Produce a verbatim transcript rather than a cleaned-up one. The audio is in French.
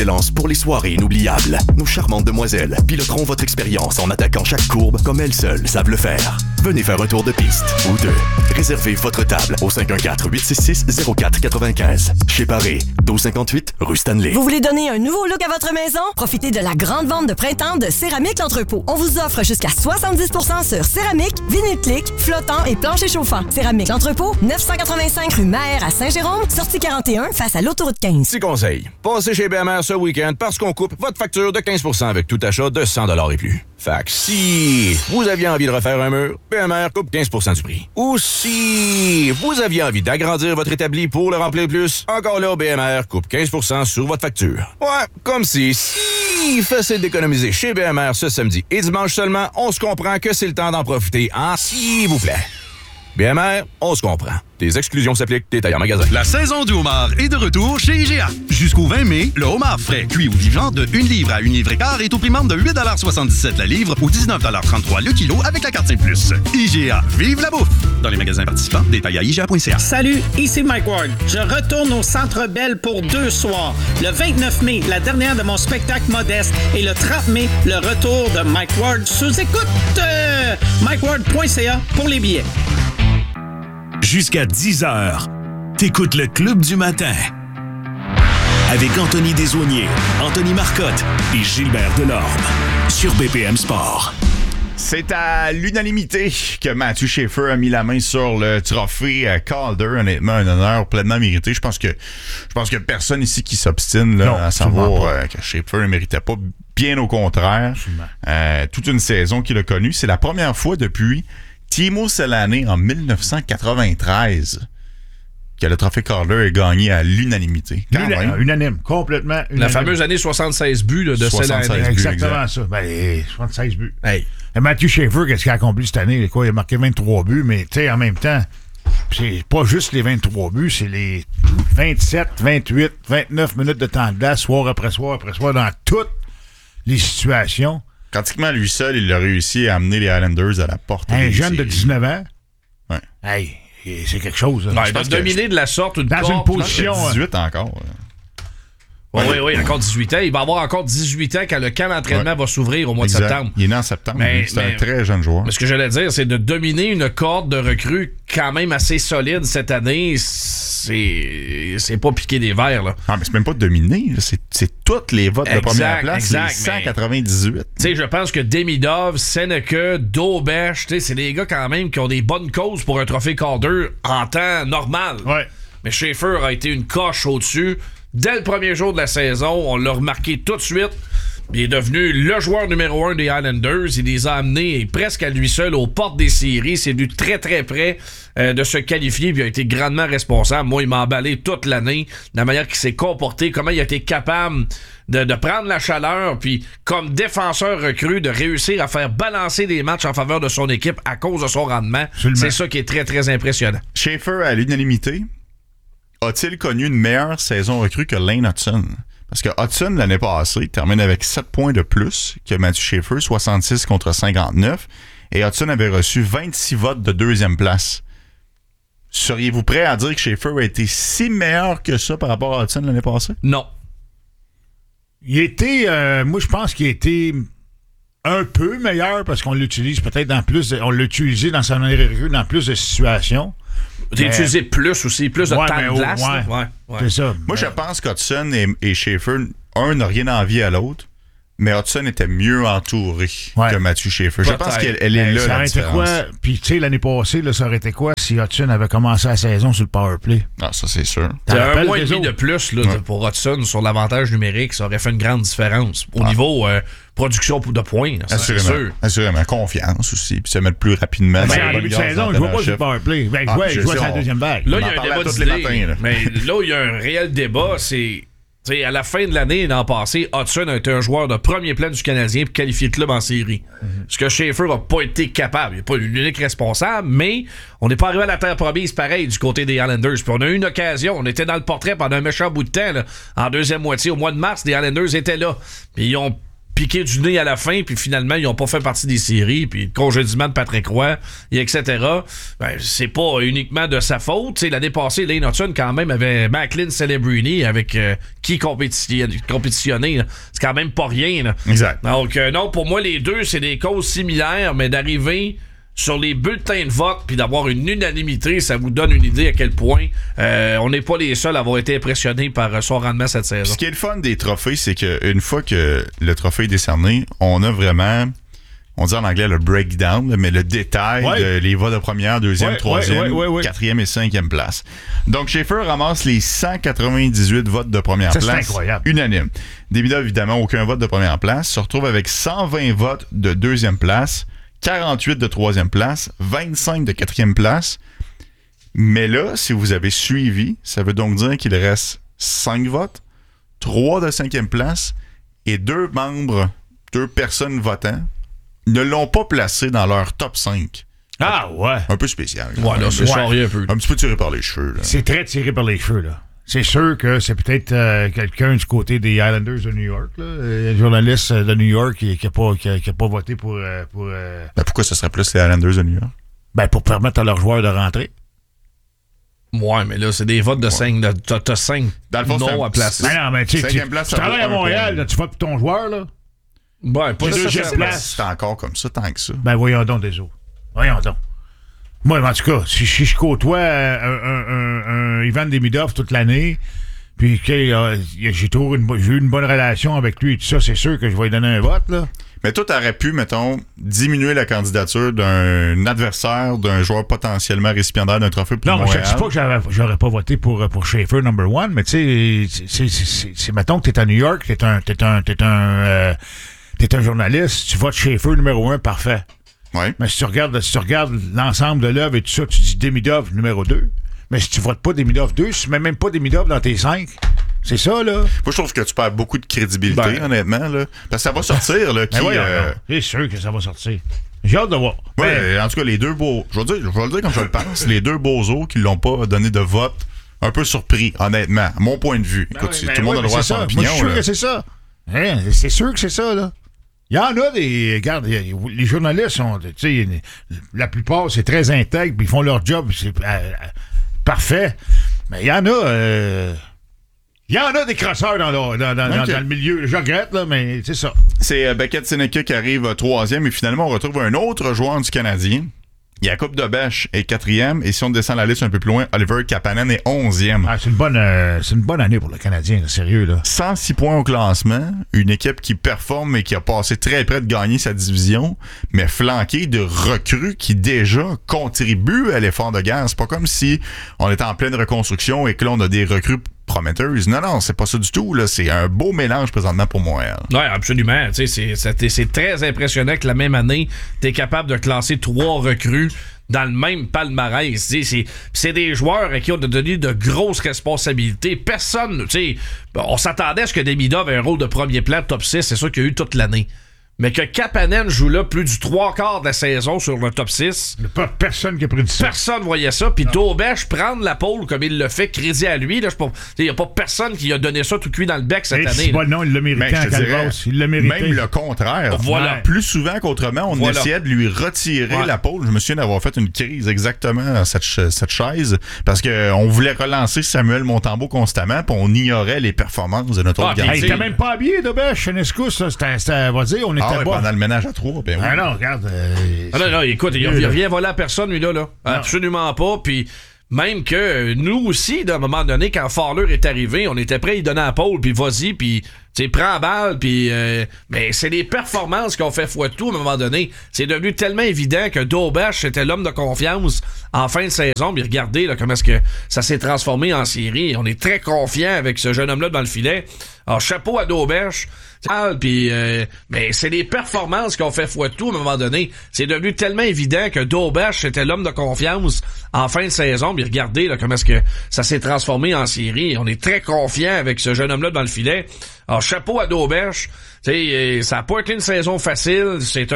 Excellence pour les soirées inoubliables. Nos charmantes demoiselles piloteront votre expérience en attaquant chaque courbe comme elles seules savent le faire. Venez faire un tour de piste ou deux. Réservez votre table au cinq un quatre, huit six six, zéro quatre neuf cinq. Chez Paré, douze cinquante-huit, rue Stanley. Vous voulez donner un nouveau look à votre maison? Profitez de la grande vente de printemps de Céramique L'Entrepôt. On vous offre jusqu'à soixante-dix pour cent sur céramique, vinyle clic, flottant et plancher chauffant. Céramique L'Entrepôt, neuf cent quatre-vingt-cinq rue Maher à Saint-Jérôme, sortie quarante et un face à l'autoroute quinze. Petit conseil, passez chez B M R ce week-end parce qu'on coupe votre facture de quinze pour cent avec tout achat de cent dollars et plus. Fait que si vous aviez envie de refaire un mur, B M R coupe quinze pour cent du prix. Ou si vous aviez envie d'agrandir votre établi pour le remplir plus, encore là, B M R coupe quinze pour cent sur votre facture. Ouais, comme si, si facile d'économiser chez B M R ce samedi et dimanche seulement, on se comprend que c'est le temps d'en profiter, hein, s'il vous plaît. B M R, on se comprend. Des exclusions s'appliquent, détails en magasin. La saison du homard est de retour chez I G A. Jusqu'au vingt mai, le homard frais, cuit ou vivant de une livre à une livre et quart est au prix membre de huit soixante-dix-sept la livre ou dix-neuf trente-trois le kilo avec la carte cinq plus. I G A, vive la bouffe! Dans les magasins participants, détails à I G A point C A. Salut, ici Mike Ward. Je retourne au Centre Bell pour deux soirs. Le vingt-neuf mai, la dernière de mon spectacle modeste, et le trente mai, le retour de Mike Ward sous écoute. Euh, mike ward point C A pour les billets. Jusqu'à dix heures, t'écoutes le Club du matin. Avec Anthony Desaulniers, Anthony Marcotte et Gilbert Delorme. Sur B P M Sport. C'est à l'unanimité que Matthew Schaefer a mis la main sur le trophée Calder. Honnêtement, un honneur pleinement mérité. Je pense que je pense que personne ici qui s'obstine là, non, à savoir euh, que Schaefer ne méritait pas. Bien au contraire. Euh, toute une saison qu'il a connue. C'est la première fois depuis Timo Selané en dix-neuf cent quatre-vingt-treize que le trophée Calder est gagné à l'unanimité. L'una- unanime, complètement unanime. La fameuse année soixante-seize buts là, de Selané. Exactement exact. ça. Ben, soixante-seize buts. Hey. Et Matthew Schaefer, qu'est-ce qu'il a accompli cette année? Quoi, il a marqué vingt-trois buts, mais tu sais, en même temps, c'est pas juste les vingt-trois buts, c'est les vingt-sept, vingt-huit, vingt-neuf minutes de temps de glace, soir après soir après soir, dans toutes les situations. Pratiquement lui seul, il a réussi à amener les Islanders à la porte. Un jeune de dix-neuf ans. Ouais. Hey, c'est quelque chose. Non, il a dominé de la sorte une dans corde, une position. dix-huit encore. Oui, oui, oui, encore dix-huit ans. Il va avoir encore dix-huit ans quand le camp d'entraînement ouais. va s'ouvrir au mois exact. de septembre. Il est né en septembre. Mais, c'est mais, un très jeune joueur. Mais ce que j'allais dire, c'est de dominer une corde de recrues quand même assez solide cette année. C'est, c'est pas piquer des verres, là. Ah, mais c'est même pas dominer. C'est, c'est toutes les votes exact, de première place. Exact, les cent quatre-vingt-dix-huit. Tu sais, je pense que Demidov, Seneca, Daubèche, tu sais, c'est des gars quand même qui ont des bonnes causes pour un trophée Calder en temps normal. Ouais. Mais Schaefer a été une coche au-dessus. Dès le premier jour de la saison, on l'a remarqué tout de suite. Il est devenu le joueur numéro un des Islanders. Il les a amenés presque à lui seul aux portes des séries. C'est du très très près euh, de se qualifier. Puis il a été grandement responsable. Moi, il m'a emballé toute l'année. De la manière qu'il s'est comporté, comment il a été capable de, de prendre la chaleur. Puis comme défenseur recru, de réussir à faire balancer des matchs en faveur de son équipe à cause de son rendement. Absolument. C'est ça qui est très très impressionnant. Schaefer à l'unanimité. A-t-il connu une meilleure saison recrue que Lane Hudson? Parce que Hudson, l'année passée, termine avec sept points de plus que Matthew Schaefer, soixante-six contre cinquante-neuf. Et Hudson avait reçu vingt-six votes de deuxième place. Seriez-vous prêt à dire que Schaefer a été si meilleur que ça par rapport à Hudson l'année passée? Non. Il était... Euh, moi, je pense qu'il a été un peu meilleur parce qu'on l'utilise peut-être dans plus... De, on l'a utilisé dans sa année recrue dans plus de situations. T'as utilisé plus aussi, plus de ouais, temps de glace. Ouais, ouais, ouais. C'est ça. Moi, je pense qu'Hudson et, et Schaefer, un n'a rien envie à l'autre, mais Hudson était mieux entouré ouais. que Matthew Schaefer. Je pense qu'elle elle est là, ça la différence. Quoi? Puis, tu sais, l'année passée, là, ça aurait été quoi si Hudson avait commencé la saison sur le powerplay? Ah, ça, c'est sûr. Il y a un mois et demi de plus là, ouais. pour Hudson sur l'avantage numérique. Ça aurait fait une grande différence au ah. niveau... Euh, production de points, ça, assurément, c'est sûr. Assurément. Confiance aussi, puis se mettre plus rapidement. Ben, en début de saison, je vois pas sur le powerplay. Ben, ah, je vois sa deuxième bague. Là, il y a un débat d'idées, matins, là. Mais là où il y a un réel débat, c'est... T'sais, à la fin de l'année, l'an passé, Hudson a été un joueur de premier plan du Canadien pour qualifier le club en série. Mm-hmm. Ce que Schaefer n'a pas été capable. Il n'est pas l'unique responsable, mais on n'est pas arrivé à la terre promise pareil du côté des Islanders. Puis on a eu une occasion. On était dans le portrait pendant un méchant bout de temps. Là. En deuxième moitié, au mois de mars, les Islanders étaient là. Puis ils ont piqué du nez à la fin, puis finalement, ils ont pas fait partie des séries, puis le congédiement de Patrick Roy, et cetera. Ben, c'est pas uniquement de sa faute. T'sais, l'année passée, Lane Hudson, quand même, avait Macklin Celebrini avec euh, qui compétitionner. compétitionner c'est quand même pas rien. Là. Exact. Donc, euh, non, pour moi, les deux, c'est des causes similaires, mais d'arriver sur les bulletins de vote puis d'avoir une unanimité, ça vous donne une idée à quel point euh, on n'est pas les seuls à avoir été impressionnés par euh, son rendement cette saison. Ce qui est le fun des trophées, c'est qu'une fois que le trophée est décerné, on a vraiment, on dit en anglais le breakdown, mais le détail ouais. de les votes de première, deuxième, ouais, troisième, ouais, ouais, ouais. quatrième et cinquième place. Donc Schaefer ramasse les cent quatre-vingt-dix-huit votes de première ça, place. C'est incroyable. Unanime. Demidov, évidemment, aucun vote de première place. Se retrouve avec cent vingt votes de deuxième place. quarante-huit de troisième place, vingt-cinq de quatrième place. Mais là, si vous avez suivi, ça veut donc dire qu'il reste cinq votes, trois de cinquième place et deux membres, deux personnes votant ne l'ont pas placé dans leur top cinq. Ah ouais. Un peu spécial. Ouais, là, c'est charrié un peu. Un petit peu tiré par les cheveux. Là. C'est très tiré par les cheveux, là. C'est sûr que c'est peut-être euh, quelqu'un du côté des Islanders de New York, là, un journaliste de New York qui n'a pas, qui a, qui a pas voté pour... Euh, pour euh... Ben pourquoi ce serait plus les Islanders de New York? Ben pour permettre à leurs joueurs de rentrer. Ouais, mais là, c'est des votes de cinq. Ouais. T'as, t'as cinq noms à placer. Ben non, mais tu sais, tu, tu travailles à Montréal, là, tu votes pour ton joueur, là. Ouais, pas de deuxième ça, place. C'est encore comme ça, tant que ça. Ben voyons donc des autres. Voyons donc. Moi, en tout cas, si, si je côtoie un, un, un, un Ivan Demidov toute l'année... Puis euh, j'ai toujours une, j'ai eu une bonne relation avec lui et tout ça, c'est sûr que je vais lui donner un vote, là. Mais toi, t'aurais pu, mettons, diminuer la candidature d'un adversaire, d'un joueur potentiellement récipiendaire d'un trophée pour non, Montréal. Non, je ne dis pas que j'aurais, j'aurais pas voté pour, pour Schaefer number one, mais tu sais, c'est, c'est, c'est, c'est, mettons que t'es à New York, t'es un, t'es un, t'es un, euh, t'es un journaliste, tu votes Schaefer numéro un, parfait. Ouais. Mais si tu regardes, si tu regardes l'ensemble de l'œuvre et tout ça, tu dis Demidov numéro deux. Mais si tu votes pas Demidov deux, si tu mets même pas Demidov dans tes cinq, c'est ça, là. Moi, je trouve que tu perds beaucoup de crédibilité, ben, honnêtement, là. Parce que ça va sortir, là. Qui, ouais, euh... c'est sûr que ça va sortir. J'ai hâte de voir. Ouais, mais... en tout cas, les deux beaux... Je vais, dire, je vais le dire comme je le pense. Les deux bozos qui l'ont pas donné de vote, un peu surpris, honnêtement, à mon point de vue. Ben Écoute, oui, ben tout le monde oui, a le droit à son ça. opinion. Moi, je suis sûr là. que c'est ça. Hein, c'est sûr que c'est ça, là. Il y en a des... Regarde, les journalistes sont... Tu sais, la plupart, c'est très intègre, puis ils font leur job, c'est... Euh, parfait. Mais il y en a... Euh, il y en a des crosseurs dans le, dans, dans, okay. dans, dans le milieu. Je regrette, là, mais c'est ça. C'est euh, Beckett Seneca qui arrive euh, troisième, et finalement, on retrouve un autre joueur du Canadien. Jakub Dobeš est quatrième, et si on descend la liste un peu plus loin, Oliver Kapanen est onzième. Ah, c'est une bonne, euh, c'est une bonne année pour le Canadien, là, sérieux, là. cent six points au classement, une équipe qui performe et qui a passé très près de gagner sa division, mais flanquée de recrues qui déjà contribuent à l'effort de guerre. C'est pas comme si on était en pleine reconstruction et que là, on a des recrues prometteuses. Non, non, c'est pas ça du tout, là. C'est un beau mélange présentement pour Montréal. Oui, absolument. Tu sais, c'est, c'est, c'est très impressionnant que la même année, t'es capable de classer trois recrues dans le même palmarès. C'est, c'est, c'est des joueurs à qui on a donné de grosses responsabilités. Personne, tu sais, on s'attendait à ce que Demidov ait un rôle de premier plan, top six, c'est ça qu'il y a eu toute l'année. Mais que Kapanen joue là plus du trois quarts de la saison sur le top six. Il n'y a pas personne qui a pris ça. Personne voyait ça. Puis Dobeš prendre la pôle comme il le fait, crédit à lui. Il n'y a pas personne qui a donné ça tout cuit dans le bec cette Et année. C'est pas non, il l'a mérité en Calvas. Il l'a mérité. Même le contraire. Voilà. Plus souvent qu'autrement, on voilà. essayait de lui retirer voilà. la pôle. Je me souviens d'avoir fait une crise exactement à cette, cette chaise parce qu'on voulait relancer Samuel Montembeault constamment puis on ignorait les performances de notre ah, autre gardien. Il était même pas habillé, Dobeš. Chenescu, ça, c'était, c'était, on va dire, on était ah, ouais, pas. Pendant le ménage à trois, ben oui. Ah non, regarde. Euh, ah non, non, écoute, il n'y a rien volé à personne, lui, là. là. Absolument pas. Puis même que nous aussi, d'un moment donné, quand Fowler est arrivé, on était prêt à y donner la pôle, puis vas-y, puis tu sais, prends la balle, puis... Euh, mais c'est les performances qui ont fait foi de tout, à un moment donné. C'est devenu tellement évident que Dobeš était l'homme de confiance en fin de saison. Puis regardez là, comment est-ce que ça s'est transformé en série. On est très confiant avec ce jeune homme-là dans le filet. Alors, chapeau à Dobeš. Puis, euh, mais c'est les performances qui ont fait foi de tout, à un moment donné. C'est devenu tellement évident que Dobeš était l'homme de confiance en fin de saison. Puis regardez là, comment est-ce que ça s'est transformé en série. On est très confiant avec ce jeune homme-là dans le filet. Alors, chapeau à Dobeš. Tu sais, ça n'a pas été une saison facile. C'est un